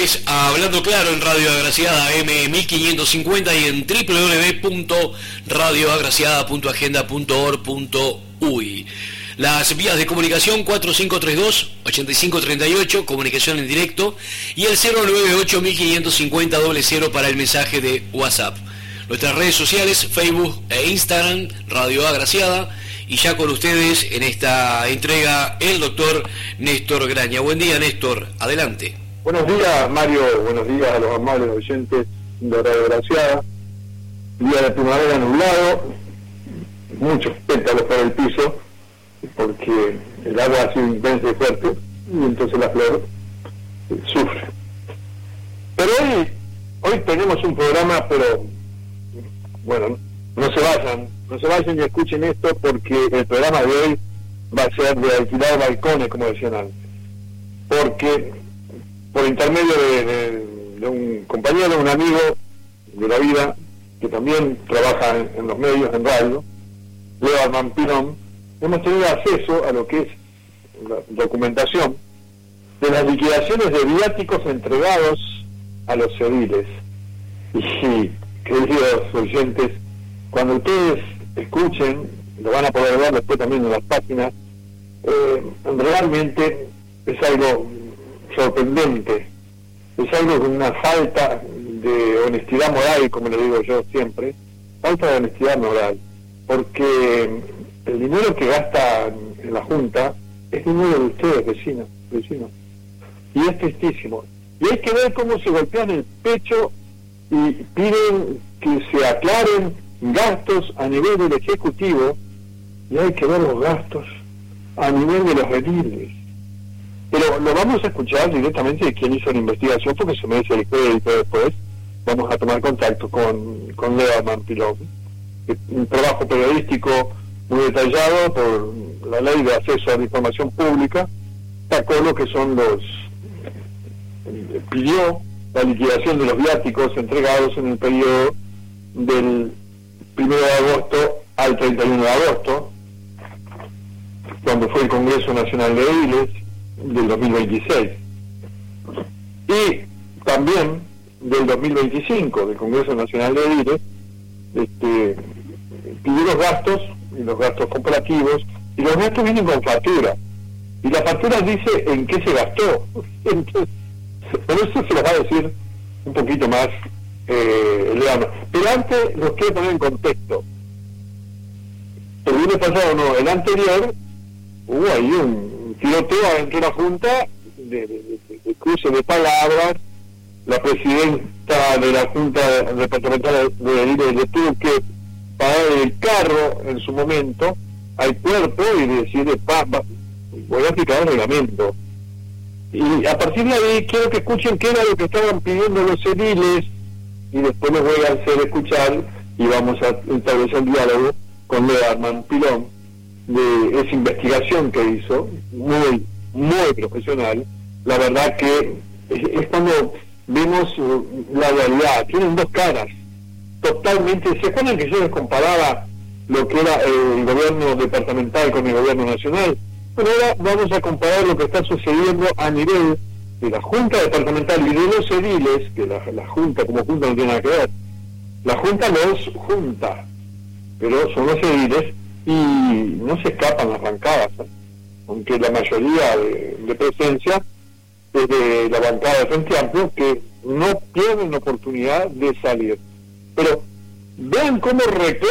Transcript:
ustedes a Hablando Claro en Radio Agraciada M1550 y en www.radioagraciada.agenda.org.uy. Las vías de comunicación 4532-8538, comunicación en directo, y el 098-1550-00 para el mensaje de WhatsApp. Nuestras redes sociales, Facebook e Instagram, Radio Agraciada, y ya con ustedes en esta entrega el doctor Néstor Graña. Buen día, Néstor, adelante. Buenos días, Mario, buenos días a los amables oyentes de Radio Agraciada. Día de primavera nublado, muchos pétalos por el piso, porque el agua ha sido intensa y fuerte, y entonces la flor sufre. Pero hoy tenemos un programa, pero bueno, no se vayan y escuchen esto, porque el programa de hoy va a ser de alquilar balcones, como decían antes. Porque por intermedio de un compañero, un amigo de la vida, que también trabaja en los medios, en radio, Leo Armand Pilón, hemos tenido acceso a lo que es la documentación de las liquidaciones de viáticos entregados a los ediles. Y, queridos oyentes, cuando ustedes escuchen, lo van a poder ver después también en las páginas, realmente es algo sorprendente, es algo con una falta de honestidad moral, como le digo yo siempre, falta de honestidad moral, porque el dinero que gasta en la Junta es dinero de ustedes, vecinos, y es tristísimo. Y hay que ver cómo se golpean el pecho y piden que se aclaren gastos a nivel del Ejecutivo, y hay que ver los gastos a nivel de los ediles. Pero lo vamos a escuchar directamente de quien hizo la investigación, porque se merece el crédito después. Vamos a tomar contacto con Leo Armand Pilón, un trabajo periodístico muy detallado por la ley de acceso a la información pública, sacó lo que son pidió la liquidación de los viáticos entregados en el periodo del 1 de agosto al 31 de agosto, cuando fue el Congreso Nacional de Ediles del 2026, y también del 2025, del Congreso Nacional de Ediles, pidió los gastos, y los gastos comparativos, y los gastos vienen con factura, y la factura dice en qué se gastó. Entonces, por eso se los va a decir un poquito más Leano. Pero antes los quiero poner en contexto. El lunes pasado, no, el anterior, hubo ahí un tiroteo adentro de la Junta de cruce de palabras. La presidenta de la Junta Departamental de Ediles le tuvo que pagar el carro en su momento al cuerpo y decirle, voy a aplicar el reglamento. Y a partir de ahí quiero que escuchen qué era lo que estaban pidiendo los ediles, y después les voy a hacer escuchar y vamos a establecer un diálogo con Leo Armand Pilón de esa investigación que hizo, muy profesional. La verdad que es cuando vemos la realidad. Tienen dos caras totalmente. ¿Se acuerdan que yo les comparaba lo que era el gobierno departamental con el gobierno nacional? Bueno, ahora vamos a comparar lo que está sucediendo a nivel de la Junta Departamental y de los ediles, que la Junta como Junta no tiene nada que ver. La Junta los junta, pero son los ediles y no se escapan las bancadas, aunque la mayoría de presencia es de la bancada de Frente Amplio, que no tienen oportunidad de salir. Pero vean cómo reclaman